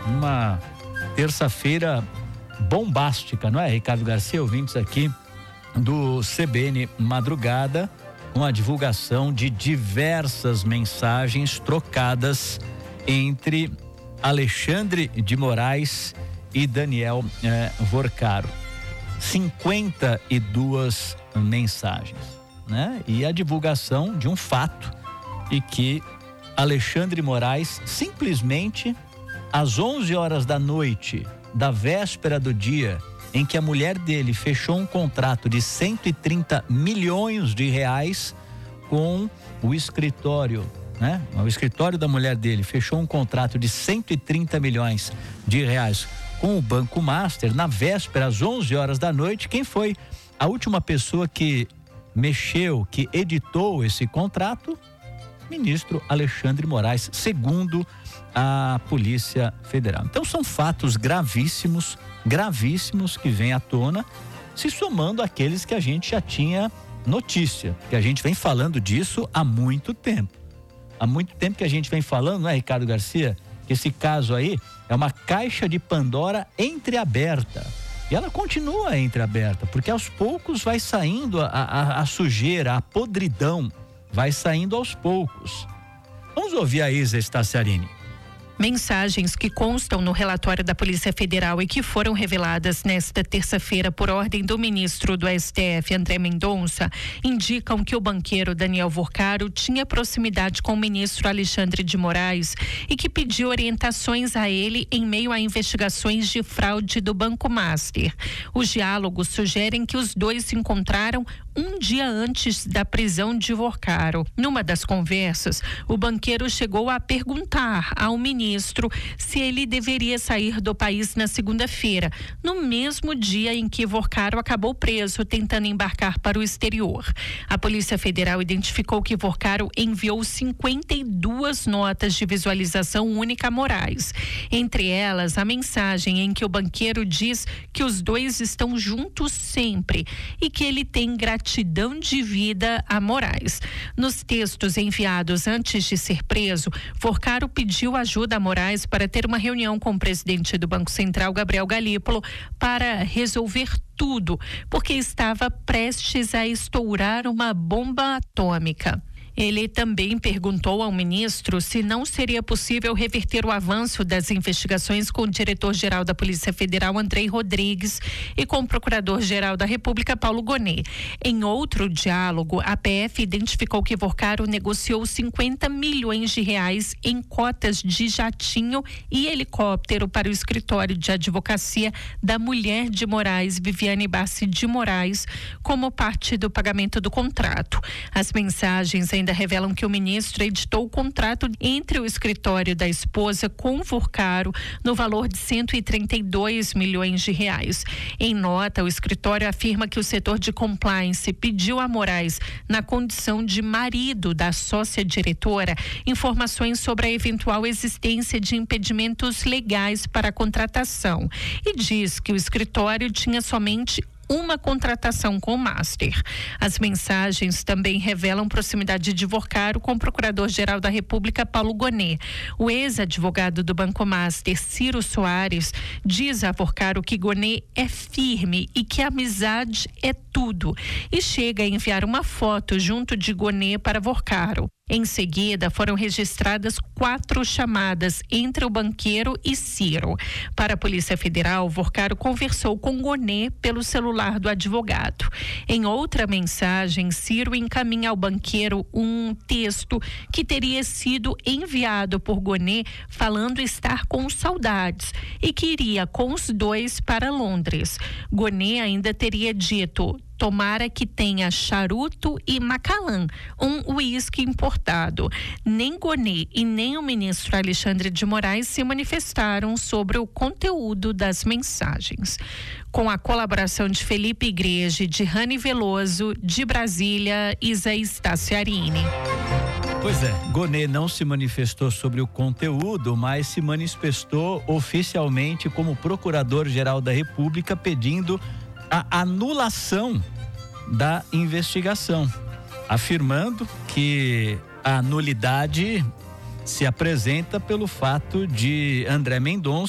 Uma terça-feira bombástica, não é, Ricardo Garcia? Ouvintes aqui do CBN Madrugada, com a divulgação de diversas mensagens trocadas entre Alexandre de Moraes e Daniel Vorcaro. 52 mensagens, né? E a divulgação de um fato e que Alexandre Moraes simplesmente às 11 horas da noite da véspera do dia em que a mulher dele fechou um contrato de 130 milhões de reais com o escritório, né? O escritório da mulher dele fechou um contrato de 130 milhões de reais com o Banco Master na véspera às 11 horas da noite. Quem foi a última pessoa que mexeu, que editou esse contrato? Ministro Alexandre Moraes, segundo a Polícia Federal. Então são fatos gravíssimos que vêm à tona, se somando àqueles que a gente já tinha notícia, que a gente vem falando disso há muito tempo. Há muito tempo que a gente vem falando, não é, Ricardo Garcia? Que esse caso aí é uma caixa de Pandora entreaberta. E ela continua entreaberta, porque aos poucos vai saindo a sujeira, a podridão, vai saindo aos poucos. Vamos ouvir a Isa Staciarini. Mensagens que constam no relatório da Polícia Federal e que foram reveladas nesta terça-feira por ordem do ministro do STF, André Mendonça, indicam que o banqueiro Daniel Vorcaro tinha proximidade com o ministro Alexandre de Moraes e que pediu orientações a ele em meio a investigações de fraude do Banco Master. Os diálogos sugerem que os dois se encontraram um dia antes da prisão de Vorcaro. Numa das conversas, o banqueiro chegou a perguntar ao ministro se ele deveria sair do país na segunda-feira, no mesmo dia em que Vorcaro acabou preso tentando embarcar para o exterior. A Polícia Federal identificou que Vorcaro enviou 52 notas de visualização única a Moraes. Entre elas, a mensagem em que o banqueiro diz que os dois estão juntos sempre e que ele tem gratidão de vida a Moraes. Nos textos enviados antes de ser preso, Vorcaro pediu ajuda a Moraes para ter uma reunião com o presidente do Banco Central, Gabriel Galípolo, para resolver tudo, porque estava prestes a estourar uma bomba atômica. Ele também perguntou ao ministro se não seria possível reverter o avanço das investigações com o diretor-geral da Polícia Federal, Andrei Rodrigues, e com o procurador-geral da República, Paulo Gonet. Em outro diálogo, a PF identificou que Vorcaro negociou 50 milhões de reais em cotas de jatinho e helicóptero para o escritório de advocacia da mulher de Moraes, Viviane Bassi de Moraes, como parte do pagamento do contrato. As mensagens ainda revelam que o ministro editou o contrato entre o escritório da esposa com Vorcaro no valor de 132 milhões de reais. Em nota, o escritório afirma que o setor de compliance pediu a Moraes, na condição de marido da sócia diretora, informações sobre a eventual existência de impedimentos legais para a contratação e diz que o escritório tinha somente uma contratação com o Master. As mensagens também revelam proximidade de Vorcaro com o Procurador-Geral da República, Paulo Gonet. O ex-advogado do Banco Master, Ciro Soares, diz a Vorcaro que Gonet é firme e que a amizade é tudo, e chega a enviar uma foto junto de Gonet para Vorcaro. Em seguida, foram registradas 4 chamadas entre o banqueiro e Ciro. Para a Polícia Federal, Vorcaro conversou com Gonet pelo celular do advogado. Em outra mensagem, Ciro encaminha ao banqueiro um texto que teria sido enviado por Gonet falando estar com saudades e que iria com os dois para Londres. Gonet ainda teria dito: tomara que tenha charuto e Macallan, um uísque importado. Nem Gonet e nem o ministro Alexandre de Moraes se manifestaram sobre o conteúdo das mensagens. Com a colaboração de Felipe Igreja e de Rani Veloso, de Brasília, Isa Staciarini. Pois é, Gonet não se manifestou sobre o conteúdo, mas se manifestou oficialmente como Procurador-Geral da República pedindo a anulação da investigação, afirmando que a nulidade se apresenta pelo fato de André Mendonça